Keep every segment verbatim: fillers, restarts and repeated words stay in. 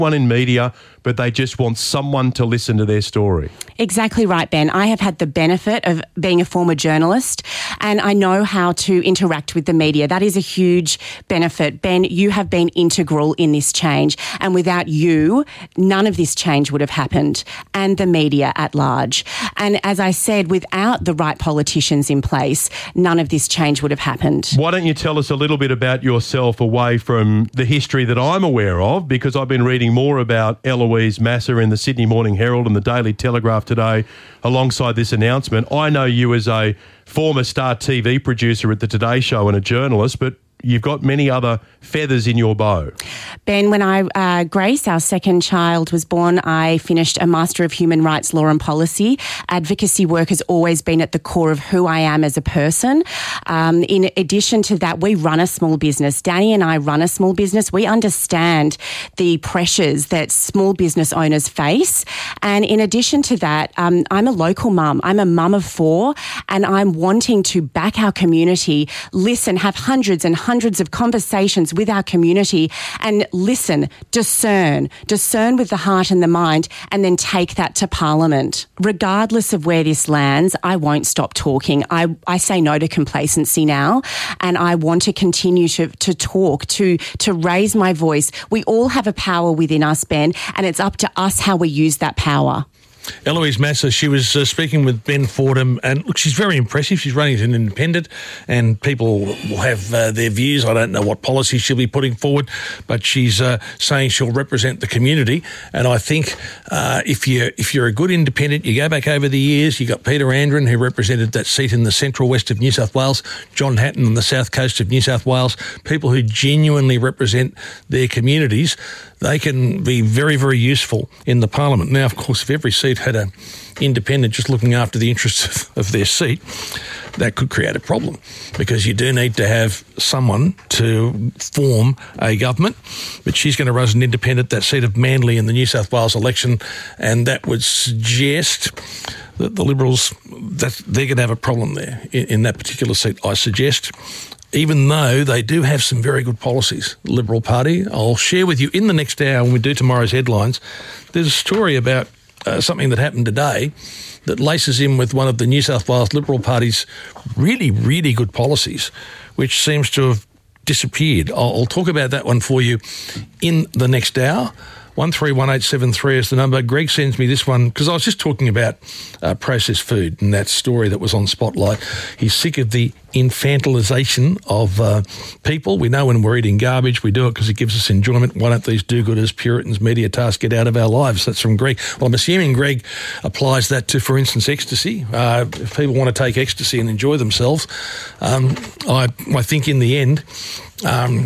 one in media, but they just want someone to listen to their story. Exactly right, Ben. I have had the benefit of being a former journalist, and I know how to interact with the media. That is a huge benefit. Ben, you have been integral in this change, and without you, none of this change would have happened, and the media at large. And as I said, without the right politicians in place, none of this change would have happened. Why don't you tell us a little bit about yourself away from the history that I'm aware of, because I've been reading more about Eloise Massa in the Sydney Morning Herald and the Daily Telegraph today alongside this announcement. I know you as a former Star T V producer at the Today Show and a journalist, but you've got many other feathers in your bow. Ben, when I, uh, Grace, our second child, was born, I finished a Master of Human Rights Law and Policy. Advocacy work has always been at the core of who I am as a person. Um, in addition to that, we run a small business. Danny and I run a small business. We understand the pressures that small business owners face. And in addition to that, um, I'm a local mum. I'm a mum of four, and I'm wanting to back our community, listen, have hundreds and hundreds hundreds of conversations with our community and listen, discern, discern with the heart and the mind, and then take that to Parliament. Regardless of where this lands, I won't stop talking. I, I say no to complacency now, and I want to continue to, to talk, to, to raise my voice. We all have a power within us, Ben, and it's up to us how we use that power. Eloise Massa, she was uh, speaking with Ben Fordham, and look, she's very impressive. She's running as an independent, and people will have uh, their views. I don't know what policy she'll be putting forward, but she's uh, saying she'll represent the community. And I think uh, if you if you're a good independent, you go back over the years. You got Peter Andren, who represented that seat in the central west of New South Wales, John Hatton on the south coast of New South Wales. People who genuinely represent their communities, they can be very, very useful in the Parliament. Now, of course, if every seat had an independent just looking after the interests of, of their seat, that could create a problem, because you do need to have someone to form a government. But she's going to run as an independent, that seat of Manly in the New South Wales election, and that would suggest that the Liberals, that they're going to have a problem there in, in that particular seat, I suggest. Even though they do have some very good policies, the Liberal Party. I'll share with you in the next hour when we do tomorrow's headlines. There's a story about uh, something that happened today that laces in with one of the New South Wales Liberal Party's really, really good policies, which seems to have disappeared. I'll, I'll talk about that one for you in the next hour. one three one eight seven three is the number. Greg sends me this one because I was just talking about uh, processed food and that story that was on Spotlight. He's sick of the infantilisation of uh, people. We know when we're eating garbage, we do it because it gives us enjoyment. Why don't these do-gooders, Puritans, media tasks get out of our lives? That's from Greg. Well, I'm assuming Greg applies that to, for instance, ecstasy. Uh, if people want to take ecstasy and enjoy themselves, um, I, I think in the end... Um,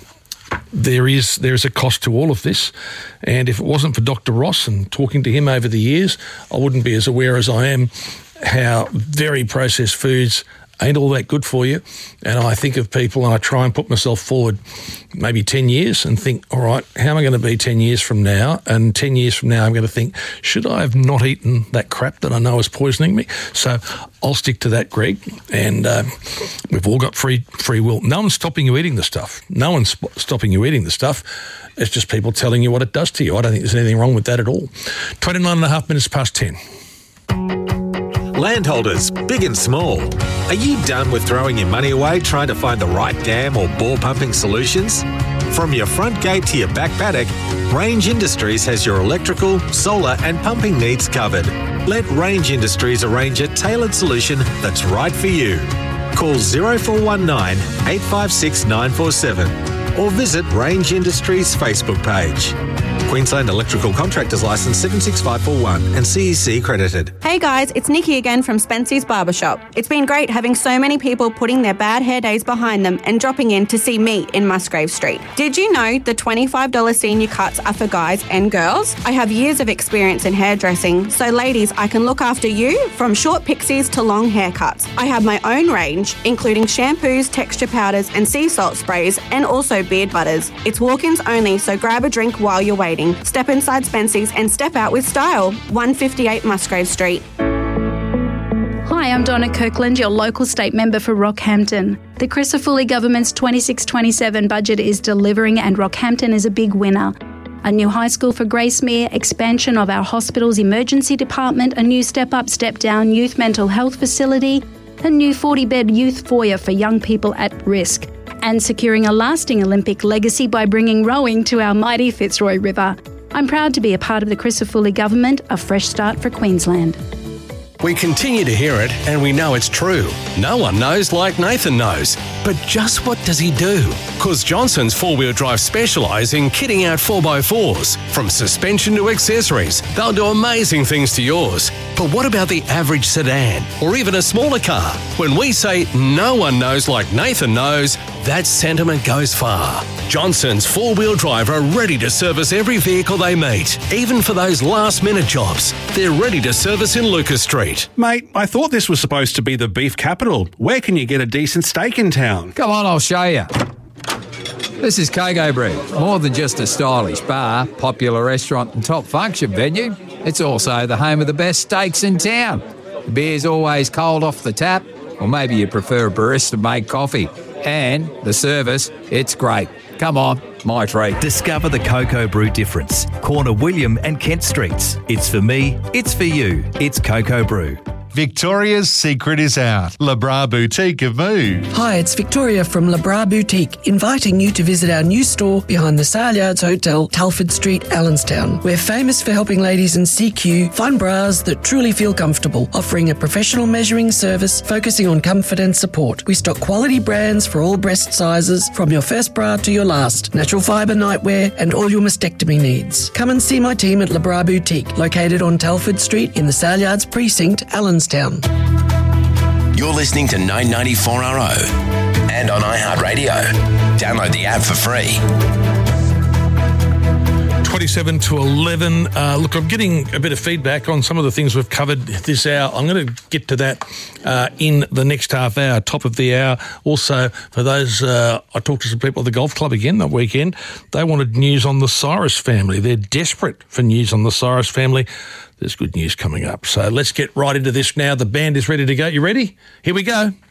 There is there is a cost to all of this, and if it wasn't for Doctor Ross and talking to him over the years, I wouldn't be as aware as I am how very processed foods ain't all that good for you. And I think of people, and I try and put myself forward maybe ten years and think, all right, how am I going to be ten years from now? And ten years from now, I'm going to think, should I have not eaten that crap that I know is poisoning me? So I'll stick to that, Greg. And uh, we've all got free free will. No one's stopping you eating the stuff. No one's sp- stopping you eating the stuff. It's just people telling you what it does to you. I don't think there's anything wrong with that at all. twenty-nine and a half minutes past ten. Landholders, big and small, are you done with throwing your money away trying to find the right dam or bore pumping solutions? From your front gate to your back paddock, Range Industries has your electrical, solar and pumping needs covered. Let Range Industries arrange a tailored solution that's right for you. Call zero four one nine, eight five six, nine four seven or visit Range Industries' Facebook page. Queensland Electrical Contractors Licence seven six five four one and C E C accredited. Hey guys, it's Nikki again from Spency's Barbershop. It's been great having so many people putting their bad hair days behind them and dropping in to see me in Musgrave Street. Did you know the twenty-five dollars senior cuts are for guys and girls? I have years of experience in hairdressing, so ladies, I can look after you from short pixies to long haircuts. I have my own range, including shampoos, texture powders and sea salt sprays, and also beard butters. It's walk-ins only, so grab a drink while you're waiting. Step inside Spency's and step out with style. one fifty-eight Musgrave Street. Hi, I'm Donna Kirkland, your local state member for Rockhampton. The Christopher Foley government's twenty-six twenty-seven budget is delivering and Rockhampton is a big winner. A new high school for Gracemere, expansion of our hospital's emergency department, a new step-up, step-down youth mental health facility, a new forty-bed youth foyer for young people at risk, and securing a lasting Olympic legacy by bringing rowing to our mighty Fitzroy River. I'm proud to be a part of the Crisafulli government, a fresh start for Queensland. We continue to hear it and we know it's true. No one knows like Nathan knows. But just what does he do? Cause Johnson's four-wheel drive specialise in kitting out four by fours. From suspension to accessories, they'll do amazing things to yours. But what about the average sedan or even a smaller car? When we say no one knows like Nathan knows, that sentiment goes far. Johnson's four-wheel drive are ready to service every vehicle they meet, even for those last-minute jobs. They're ready to service in Lucas Street. Mate, I thought this was supposed to be the beef capital. Where can you get a decent steak in town? Come on, I'll show you. This is Coco Brew. More than just a stylish bar, popular restaurant and top function venue, it's also the home of the best steaks in town. The beer's always cold off the tap, or maybe you prefer a barista-made coffee. And the service, it's great. Come on, my treat. Discover the Coco Brew difference. Corner William and Kent Streets. It's for me, it's for you. It's Coco Brew. Victoria's secret is out. Le Bras Boutique have moved. Hi, it's Victoria from Le Bras Boutique, inviting you to visit our new store behind the Saleyards Hotel, Telford Street, Allenstown. We're famous for helping ladies in C Q find bras that truly feel comfortable, offering a professional measuring service focusing on comfort and support. We stock quality brands for all breast sizes, from your first bra to your last, natural fibre nightwear and all your mastectomy needs. Come and see my team at Le Bras Boutique, located on Telford Street in the Saleyards Precinct, Allenstown. You're listening to nine ninety-four R O and on iHeartRadio. Download the app for free. twenty-seven to eleven. Uh, look, I'm getting a bit of feedback on some of the things we've covered this hour. I'm going to get to that uh, in the next half hour, top of the hour. Also, for those, uh, I talked to some people at the golf club again that weekend. They wanted news on the Cyrus family. They're desperate for news on the Cyrus family. There's good news coming up. So let's get right into this now. The band is ready to go. You ready? Here we go.